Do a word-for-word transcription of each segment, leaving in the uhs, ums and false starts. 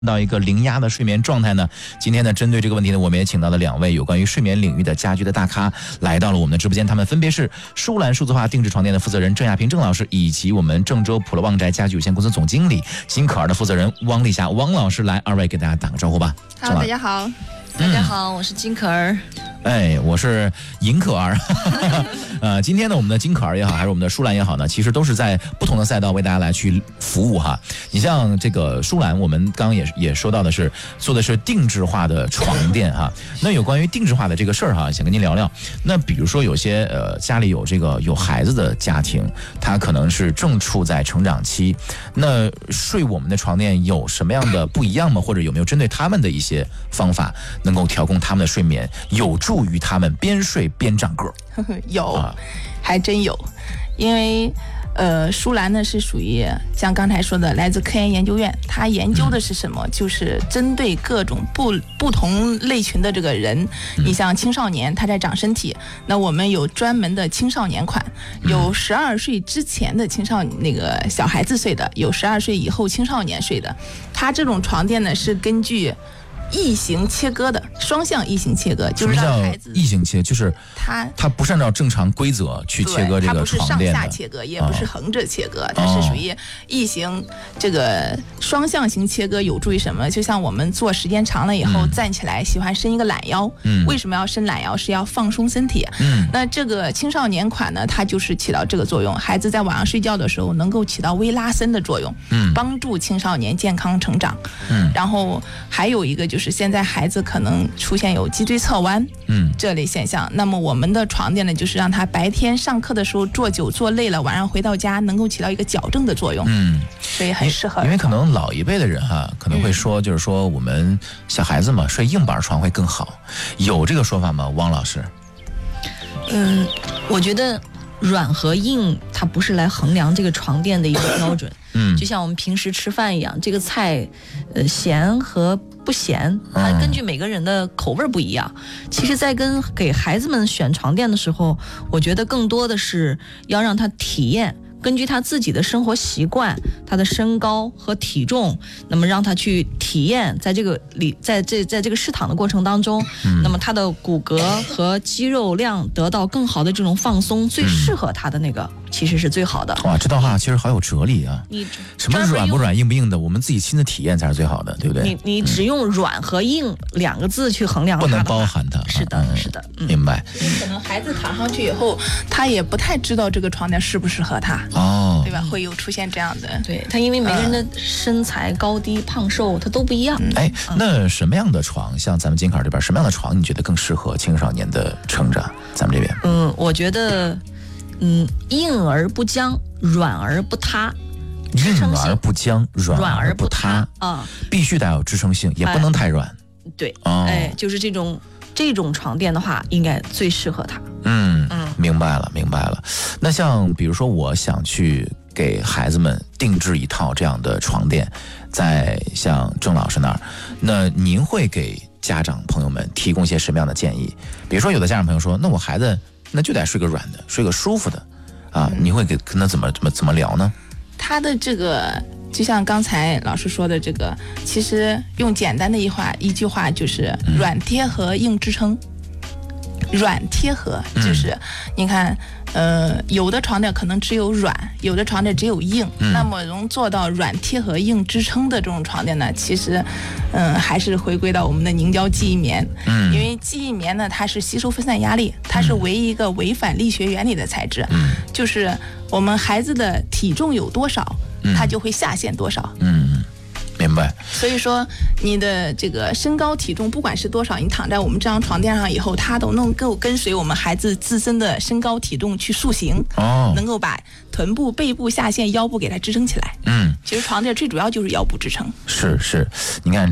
到一个零压的睡眠状态呢？今天呢，针对这个问题呢，我们也请到了两位有关于睡眠领域的家居的大咖来到了我们的直播间，他们分别是舒兰数字化定制床垫的负责人郑亚平郑老师，以及我们郑州普乐旺宅家居有限公司总经理金可儿的负责人汪丽霞汪老师。来，二位给大家打个招呼吧。 好，大家好。 大家好，我是金可儿。 哎，我是尹可儿。呃，今天呢，我们的金可儿也好，还是我们的舒兰也好呢，其实都是在不同的赛道为大家来去服务哈。你像这个舒兰，我们刚刚也也说到的是做的是定制化的床垫哈。那有关于定制化的这个事儿哈，想跟您聊聊。那比如说有些呃家里有这个有孩子的家庭，他可能是正处在成长期，那睡我们的床垫有什么样的不一样吗？或者有没有针对他们的一些方法，能够调控他们的睡眠，有助于他们边睡边长个儿？ 有、啊，还真有。因为呃，舒兰呢是属于像刚才说的来自科研研究院，它研究的是什么？嗯、就是针对各种不不同类群的这个人，嗯、你像青少年他在长身体，那我们有专门的青少年款，有十二岁之前的青少那个小孩子睡的，有十二岁以后青少年睡的。它这种床垫呢是根据异形切割的，双向异形切割，就是让孩子异形切，就是它它不是按照正常规则去切割这个床垫的， 它不是上下切割，也不是横着切割，哦、它是属于异形这个双向型切割，有助于什么？就像我们坐时间长了以后、嗯、站起来喜欢伸一个懒腰，嗯，为什么要伸懒腰？是要放松身体。嗯，那这个青少年款呢，它就是起到这个作用，孩子在晚上睡觉的时候能够起到微拉伸的作用，嗯，帮助青少年健康成长。嗯，然后还有一个就是。是现在孩子可能出现有脊椎侧弯，嗯，这类现象。那么我们的床垫呢，就是让他白天上课的时候坐久坐累了，晚上回到家能够起到一个矫正的作用，嗯，所以很适合。 因为可能老一辈的人哈，可能会说，就是说我们小孩子嘛，睡硬板床会更好，有这个说法吗？汪老师？ 嗯，我觉得软和硬它不是来衡量这个床垫的一个标准，嗯，就像我们平时吃饭一样，这个菜，呃，咸和不咸，它根据每个人的口味不一样。其实在跟给孩子们选床垫的时候，我觉得更多的是要让他体验，根据他自己的生活习惯，他的身高和体重，那么让他去体验，在这个里，在这在这个试躺的过程当中，嗯、那么他的骨骼和肌肉量得到更好的这种放松，最适合他的那个。其实是最好的。 哇，这道话其实好有哲理啊！你什么软不软、硬不硬的，我们自己亲自体验才是最好的，对不对？ 你你只用软和硬两个字去衡量它， 不能包含它。 是的，嗯、是的、 嗯，明白。 可能孩子躺上去以后，他也不太知道这个床垫适不适合他，哦，对吧？会有出现这样的。 对他，因为每个人的身材、高低、胖瘦，他都不一样。 哎、嗯，那什么样的床，像咱们金卡这边，什么样的床你觉得更适合青少年的成长？咱们这边， 嗯，我觉得。嗯，硬而不僵，软而不塌。 硬而不僵，软而不塌啊， 必须得有支撑性，也不能太软。 哎、对，哦、哎，就是这种这种床垫的话，应该最适合他。 嗯嗯，明白了明白了。那像比如说，我想去给孩子们定制一套这样的床垫，在像郑老师那儿，那您会给家长朋友们提供一些什么样的建议？比如说，有的家长朋友说，那我孩子。那就得睡个软的，睡个舒服的，啊，嗯、你会给跟他怎么怎么怎么聊呢？ 他的这个就像刚才老师说的这个，其实用简单的一话一句话就是软贴合硬支撑。嗯、软贴合就是、嗯、你看，呃，有的床垫可能只有软，有的床垫只有硬。嗯、那么能做到软贴合硬支撑的这种床垫呢，其实，嗯、呃，还是回归到我们的凝胶记忆棉。嗯，因为记忆棉呢，它是吸收分散压力，它是唯一一个违反力学原理的材质。嗯，就是我们孩子的体重有多少，它就会下陷多少。 嗯。明白。 所以说，你的这个身高体重不管是多少，你躺在我们这张床垫上以后，它都能够跟随我们孩子自身的身高体重去塑形，哦，能够把臀部、背部、下陷、腰部给它支撑起来。嗯，其实床垫最主要就是腰部支撑。 是是，你看之之。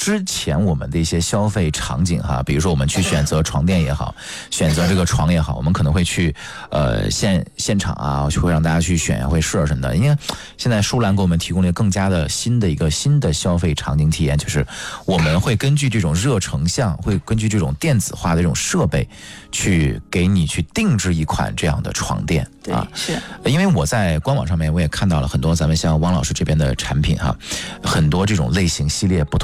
之前我们的一些消费场景哈，比如说我们去选择床垫也好，选择这个床也好，我们可能会去呃现现场啊，会让大家去选呀，会试什么的。因为现在舒兰给我们提供了更加的新的一个新的消费场景体验，就是我们会根据这种热成像，会根据这种电子化的这种设备，去给你去定制一款这样的床垫。 对， 啊， 是因为我在官网上面我也看到了很多咱们像汪老师这边的产品哈，很多这种类型系列不同。